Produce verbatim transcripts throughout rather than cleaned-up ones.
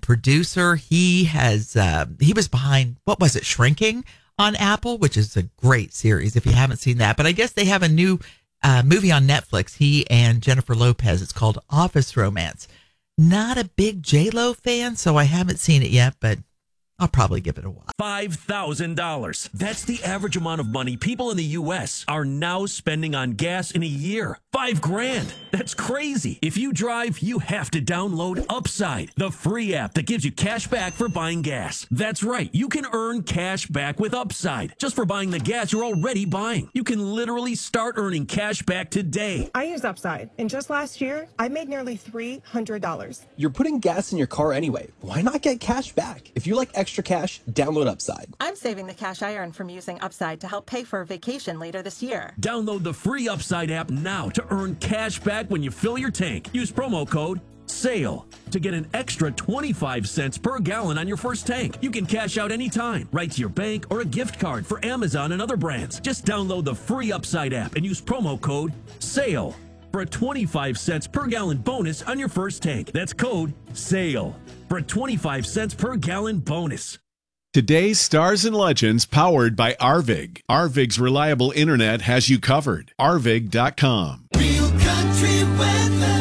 producer. He has uh, he was behind, what was it, Shrinking on Apple, which is a great series if you haven't seen that. But I guess they have a new uh, movie on Netflix, he and Jennifer Lopez. It's called Office Romance. Not a big J-Lo fan, so I haven't seen it yet, but I'll probably give it a watch. five thousand dollars. That's the average amount of money people in the U S are now spending on gas in a year. Five grand. That's crazy. If you drive, you have to download Upside, the free app that gives you cash back for buying gas. That's right. You can earn cash back with Upside just for buying the gas you're already buying. You can literally start earning cash back today. I use Upside, and just last year, I made nearly three hundred dollars. You're putting gas in your car anyway. Why not get cash back? If you like extra cash, download Upside. I'm saving the cash I earn from using Upside to help pay for a vacation later this year. Download the free Upside app now to earn cash back when you fill your tank. Use promo code SALE to get an extra twenty-five cents per gallon on your first tank. You can cash out anytime, right to your bank or a gift card for Amazon and other brands. Just download the free Upside app and use promo code SALE for a twenty-five cents per gallon bonus on your first tank. That's code SALE for a twenty-five cents per gallon bonus. Today's Stars and Legends powered by Arvig. Arvig's reliable internet has you covered. Arvig dot com. Real country weather.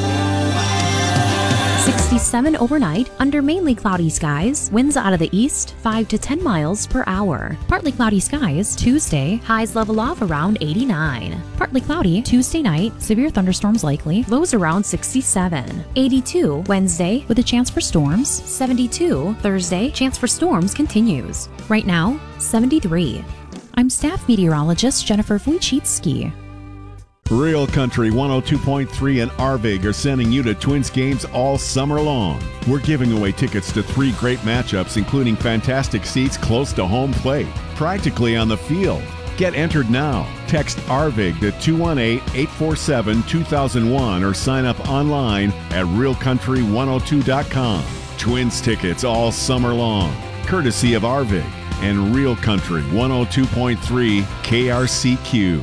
sixty-seven overnight under mainly cloudy skies. Winds out of the east, five to ten miles per hour. Partly cloudy skies Tuesday. Highs level off around eighty-nine. Partly cloudy Tuesday night. Severe thunderstorms likely. Lows around sixty-seven. eighty-two Wednesday with a chance for storms. seventy-two Thursday. Chance for storms continues. Right now, seventy-three. I'm staff meteorologist Jennifer Wojcicki. Real Country one oh two point three and Arvig are sending you to Twins games all summer long. We're giving away tickets to three great matchups, including fantastic seats close to home plate, practically on the field. Get entered now. Text Arvig to two one eight, eight four seven, two thousand one or sign up online at real country one oh two dot com. Twins tickets all summer long, courtesy of Arvig and Real Country one oh two point three K R C Q.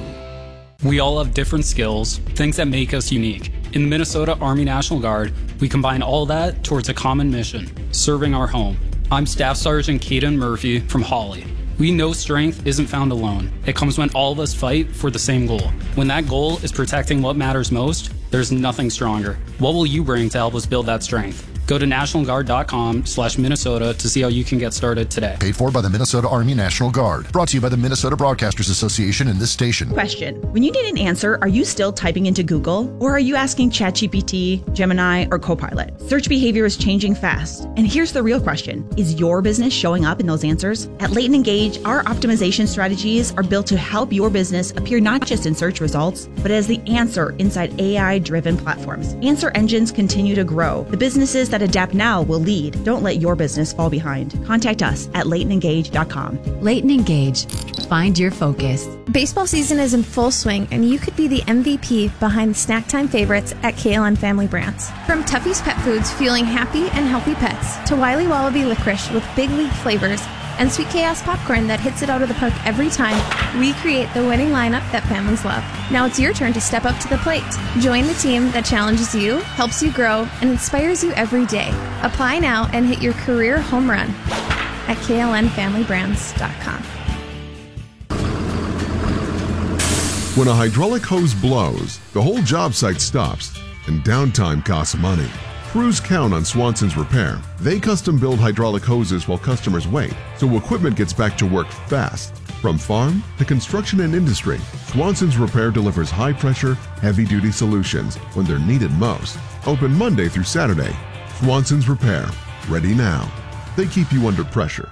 We all have different skills, things that make us unique. In the Minnesota Army National Guard, we combine all that towards a common mission, serving our home. I'm Staff Sergeant Caden Murphy from Hawley. We know strength isn't found alone. It comes when all of us fight for the same goal. When that goal is protecting what matters most, there's nothing stronger. What will you bring to help us build that strength? Go to national guard dot com slash Minnesota to see how you can get started today. Paid for by the Minnesota Army National Guard. Brought to you by the Minnesota Broadcasters Association and this station. Question. When you need an answer, are you still typing into Google? Or are you asking ChatGPT, Gemini, or Copilot? Search behavior is changing fast. And here's the real question. Is your business showing up in those answers? At Leighton Engage, our optimization strategies are built to help your business appear not just in search results, but as the answer inside A I-driven platforms. Answer engines continue to grow. The businesses that adapt now will lead. Don't let your business fall behind. Contact us at leighton engage dot com. Leighton Engage. Find your focus. Baseball season is in full swing, and you could be the M V P behind snack time favorites at K L N Family Brands. From Tuffy's Pet Foods, fueling happy and healthy pets, to Wiley Wallaby Licorice with big league flavors, and Sweet Chaos Popcorn that hits it out of the park every time, we create the winning lineup that families love. Now it's your turn to step up to the plate. Join the team that challenges you, helps you grow, and inspires you every day. Apply now and hit your career home run at K L N family brands dot com. When a hydraulic hose blows, the whole job site stops, and downtime costs money. Crews count on Swanson's Repair. They custom build hydraulic hoses while customers wait, so equipment gets back to work fast. From farm to construction and industry, Swanson's Repair delivers high-pressure, heavy-duty solutions when they're needed most. Open Monday through Saturday. Swanson's Repair. Ready now. They keep you under pressure.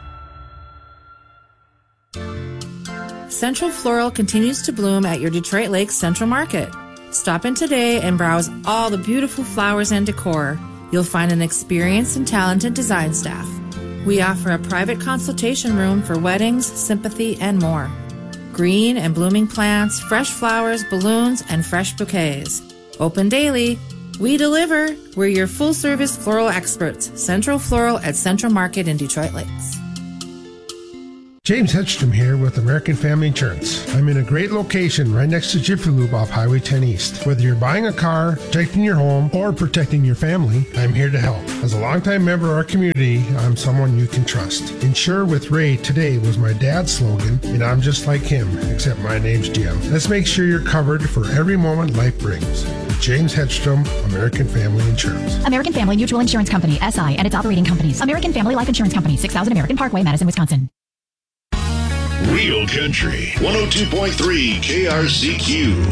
Central Floral continues to bloom at your Detroit Lakes Central Market. Stop in today and browse all the beautiful flowers and decor. You'll find an experienced and talented design staff. We offer a private consultation room for weddings, sympathy, and more. Green and blooming plants, fresh flowers, balloons, and fresh bouquets. Open daily. We deliver. We're your full-service floral experts. Central Floral at Central Market in Detroit Lakes. James Hedstrom here with American Family Insurance. I'm in a great location right next to Jiffy Lube off Highway ten East. Whether you're buying a car, protecting your home, or protecting your family, I'm here to help. As a longtime member of our community, I'm someone you can trust. Insure with Ray today was my dad's slogan, and I'm just like him, except my name's Jim. Let's make sure you're covered for every moment life brings. James Hedstrom, American Family Insurance. American Family Mutual Insurance Company, S I, and its operating companies. American Family Life Insurance Company, six thousand American Parkway, Madison, Wisconsin. Real Country one oh two point three K R C Q.